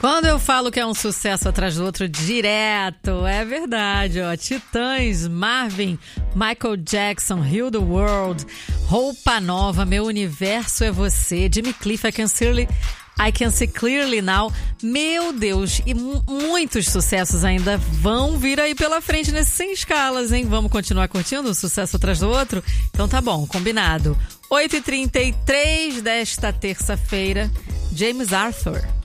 Quando eu falo que é um sucesso atrás do outro direto, é verdade, ó. Titãs, Marvin, Michael Jackson, Heal the World, Roupa Nova, Meu Universo é Você, Jimmy Cliff, I Can See Clearly Now. Meu Deus, e muitos sucessos ainda vão vir aí pela frente nesses Sem Escalas, hein? Vamos continuar curtindo um sucesso atrás do outro? Então tá bom, combinado. 8h33 desta terça-feira, James Arthur.